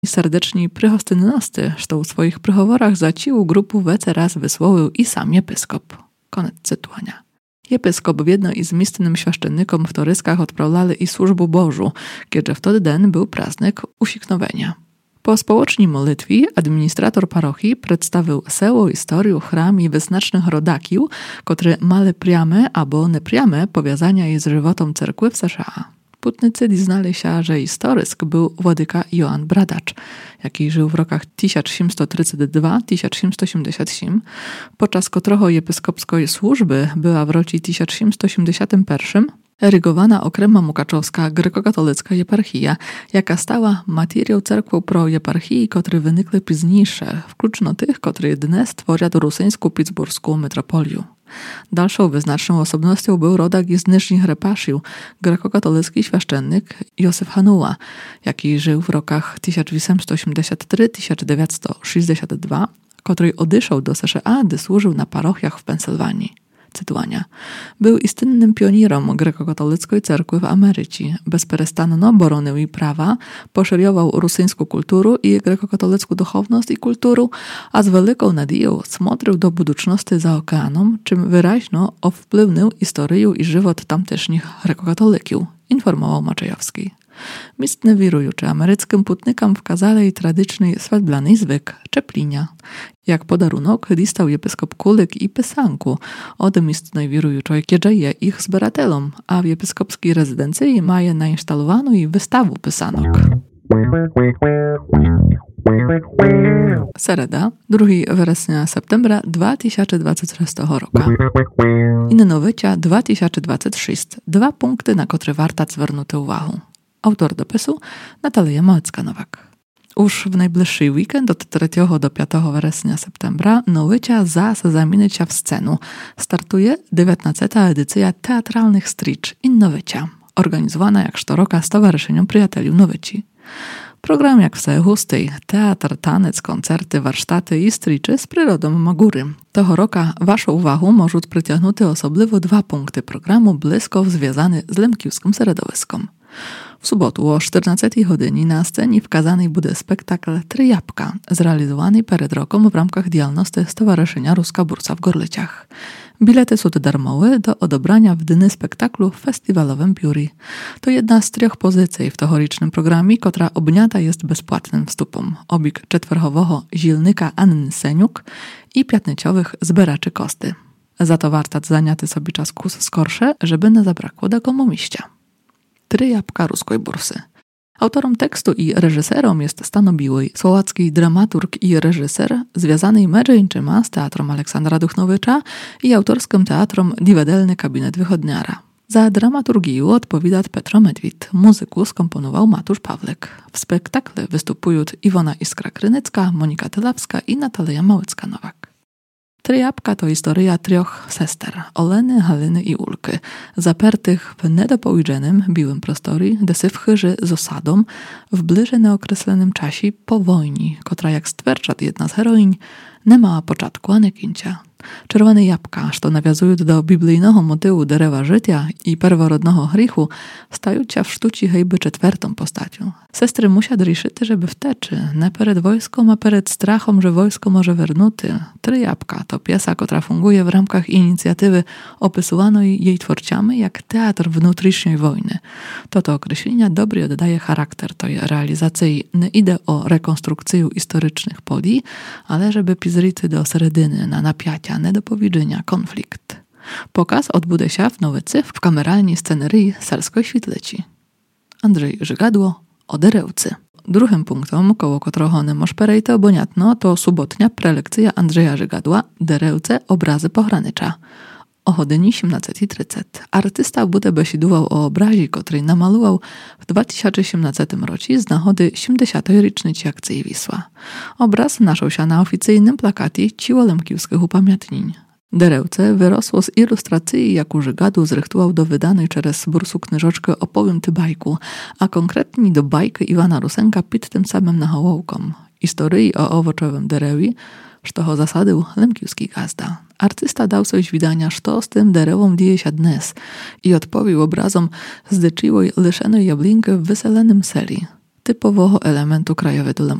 Serdeczni pryhostynnosty, što u swoich pryhoworach za ciłu grupu wece raz wysłowił i sam episkop. Koniec cytowania. Episkop w jedno i zmistnym świaszczennikom w Toryskach odprawlali i służbu Bożu, kiedy wtedy den był praznik usiknowania. Po społeczni molitwie administrator parochii przedstawił sełą historię chram i wyznacznych rodakił, które mali priame albo nepriame powiązania z żywotą cerkwy w США. Putnicy diznali się, że historysk był władyka Joan Bradacz, jaki żył w rokach 1732-1787, podczas którego episkopskiej służby była w roku 1781 erygowana okrema mukaczowska grekokatolicka eparchia, jaka stała materią cerkwu pro eparchii, które wynikły późniejsze, wkluczno tych, które dnes tworzą rusyńską pittsburską metropolię. Dalszą wyznaczną osobnością był rodak z Niżnych Repasził, grekokatolicki świaszczennik Józef Hanuła, jaki żył w rokach 1883-1962, który odeszł do США, gdy służył na parochiach w Pensylwanii. Cytowania. Był istynnym pionierem grekokatolickiej cerkwy w Ameryce. Bezperestanno bronił jej prawa, poszerzował rusyńską kulturę i grekokatolicką duchowność i kulturę, a z wielką nadzieją smotrił do budućności za oceanem, czym wyraźnie wpłynął historię i żywot tamtejszych grekokatolików, informował Maczejowski. Mistne wirujucze ameryckim putnikom wkazali tradycyjny świetlany zwyk czeplinia. Jak podarunek dostał episkop kulik i pysanku od mistnej wirujuczej, kiedy je ich zbieratelom, a w episkopskiej rezydencji maje nainstalowaną i wystawę pysanok. Sereda, 2 września septembra 2026 roku. Inne nowycia 2026. 2 punkty, na które warto zwrócić uwagę. Autor dopisu Natalia Małecka-Nowak. Już w najbliższy weekend od 3 do 5 września septembra nowycia zamienić się w scenę. Startuje 19. edycja teatralnych stricz Innowycia, organizowana jak sztoroka Stowarzyszeniem Przyjaciół Nowyci. Program jak w hustej, teatr, tanec, koncerty, warsztaty i striczy z przyrodą Magóry. Tego roka waszą uwagę może przyciągnąć osobliwo 2 punkty programu blisko związane z lemkiewskim środowiskiem. W sobotu o 14 godzinie na scenie wkazanej będzie spektakl Trzy Jabłka, zrealizowany przed rokiem w ramach działalności Stowarzyszenia Ruska Bursa w Gorlyciach. Bilety są darmowe do odebrania w dny spektaklu w festiwalowym biurze. To jedna z 3 pozycji w tegorocznym programie, która objęta jest bezpłatnym wstupem. Obik czetwerchowego zielnika Anny Seniuk i piatniciowych zbieraczy kosty. Za to warto zaniaty sobie czas skorsze, żeby nie zabrakło do komu miścia. Trzy Jabłka Ruskiej Bursy. Autorem tekstu i reżyserem jest stanowiły słowacki dramaturg i reżyser, związany mężczyzna z Teatrem Aleksandra Duchnowicza i autorskim teatrom Diwedelny Kabinet Wychodniara. Za dramaturgię odpowiada Petro Medwid, muzyku skomponował Matusz Pawlek. W spektakle występują Iwona Iskra-Krynycka, Monika Tylawska i Natalia Małecka-Nowak. Trzy Jabłka to historia 3 sester, Oleny, Haliny i Ulky, zapertych w niedopojrzenym, biłym prostorii, desyfchyży z osadą w bliżej neokreślonym czasie po wojnie, która jak stwiercza jedna z heroin, nie ma początku ani końca. Czerwone jabłka, co nawiązują do biblijnego motywu derewa życia i perworodnego grzechu, stają się w sztuci hejby 4. postacią. Sestry muszą riszyć, żeby wteczy, nie przed wojską, a przed strachem, że wojsko może wernuty. Trzy Jabłka to piesa, która funguje w ramach inicjatywy opisywanej jej twórcami jak teatr wnętrznej wojny. To określenia dobrze oddaje charakter tej realizacji. Nie idzie o rekonstrukcję historycznych podii, ale żeby pizryty do seredyny, na napiacia, nie do powiedzenia, konflikt. Pokaz odbude się w Nowycy w kameralnej scenerii Selskiej Świtleci. Andrzej Żygadło o Derewcy. Drugim punktem, koło którego nie moż perejte oboniatno, to sobotnia prelekcja Andrzeja Żygadła Derewce obrazy pogranycza. O godzinie 17:30. Artysta bude besidował o obrazie, który namaluwał w 2017 roku z nagody 70. rocznicy akcji Wisła. Obraz naszł się na oficyjnym plakacie Ciło-Lemkiewskich upamiętnień. Derewce wyrosło z ilustracji, jaką Żygadu zrychtował do wydanej przez Bursu knyżoczkę Opowiem ty bajku, a konkretnie do bajki Iwana Rusenka pід tym samym nahołowkom. Historii o owoczowym derewi, što zasadył lemkiewski gazda. Artysta dał coś widania, što z tym derewom dzieje się dnes i odpowiedział obrazom zdyczyłej lyszenej jablinky w wyselenym seli. типового елементу краєвиду